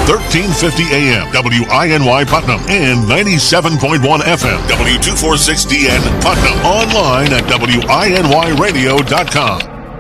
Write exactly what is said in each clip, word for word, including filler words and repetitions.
thirteen fifty A M, W I N Y Putnam, and ninety-seven point one F M, W two forty-six D N Putnam. Online at W I N Y radio dot com.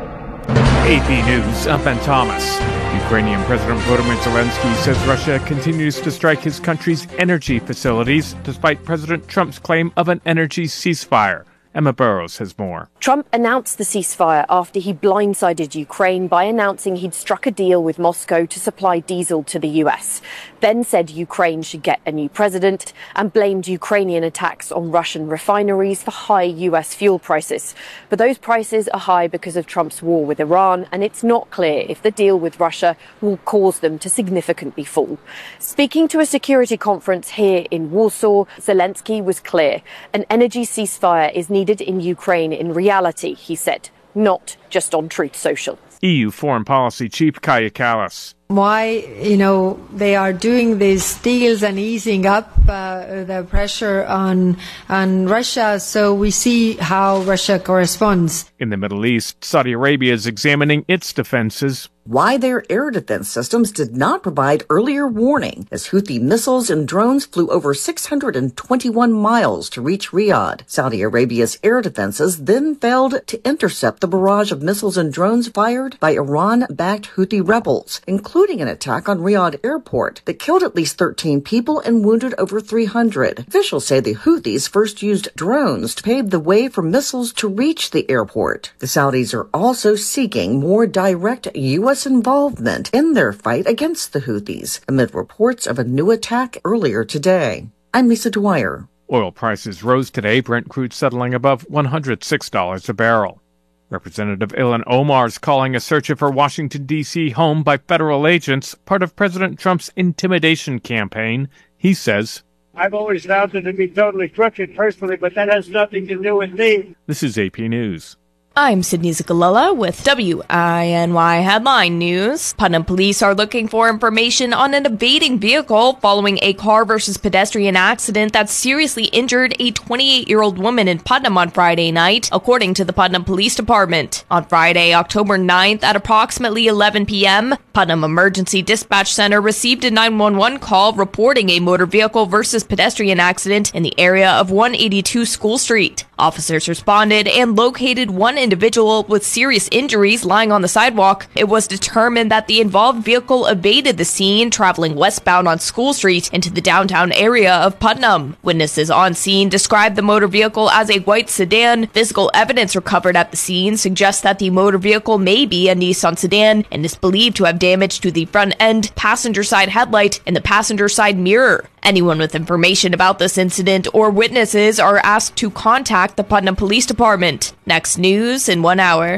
A P News, I'm Ben Thomas. Ukrainian President Volodymyr Zelensky says Russia continues to strike his country's energy facilities despite President Trump's claim of an energy ceasefire. Emma Burrows has more. Trump announced the ceasefire after he blindsided Ukraine by announcing he'd struck a deal with Moscow to supply diesel to the U S, then said Ukraine should get a new president and blamed Ukrainian attacks on Russian refineries for high U S fuel prices. But those prices are high because of Trump's war with Iran, and it's not clear if the deal with Russia will cause them to significantly fall. Speaking to a security conference here in Warsaw, Zelensky was clear. An energy ceasefire is needed in Ukraine in reality, he said, not just on Truth Social. E U Foreign Policy Chief Kaja Kallas. Why, you know, they are doing these deals and easing up uh, the pressure on on Russia, so we see how Russia corresponds. In the Middle East, Saudi Arabia is examining its defenses. Why their air defense systems did not provide earlier warning as Houthi missiles and drones flew over six hundred twenty-one miles to reach Riyadh. Saudi Arabia's air defenses then failed to intercept the barrage of missiles and drones fired by Iran-backed Houthi rebels, including an attack on Riyadh airport that killed at least thirteen people and wounded over three hundred. Officials say the Houthis first used drones to pave the way for missiles to reach the airport. The Saudis are also seeking more direct U S involvement in their fight against the Houthis amid reports of a new attack earlier today. I'm Lisa Dwyer. Oil prices rose today, Brent crude settling above one hundred six dollars a barrel. Representative Ilhan Omar is calling a search of her Washington, D C home by federal agents part of President Trump's intimidation campaign. He says, I've always found it to be totally crooked personally, but that has nothing to do with me. This is A P News. I'm Sydney Zagalella with W I N Y Headline News. Putnam police are looking for information on an evading vehicle following a car versus pedestrian accident that seriously injured a twenty-eight-year-old woman in Putnam on Friday night, according to the Putnam Police Department. On Friday, October ninth at approximately eleven p.m., Putnam Emergency Dispatch Center received a nine one one call reporting a motor vehicle versus pedestrian accident in the area of one eighty-two School Street. Officers responded and located one individual with serious injuries lying on the sidewalk. It was determined that the involved vehicle evaded the scene, traveling westbound on School Street into the downtown area of Putnam. Witnesses on scene described the motor vehicle as a white sedan. Physical evidence recovered at the scene suggests that the motor vehicle may be a Nissan sedan and is believed to have damage to the front end, passenger side headlight, and the passenger side mirror. Anyone with information about this incident or witnesses are asked to contact the Putnam Police Department. Next news in one hour.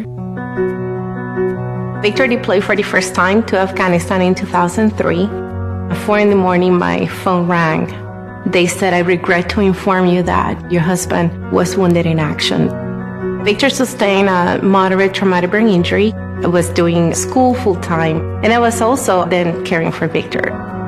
Victor deployed for the first time to Afghanistan in two thousand three. At four in the morning, my phone rang. They said, I regret to inform you that your husband was wounded in action. Victor sustained a moderate traumatic brain injury. I was doing school full time, and I was also then caring for Victor.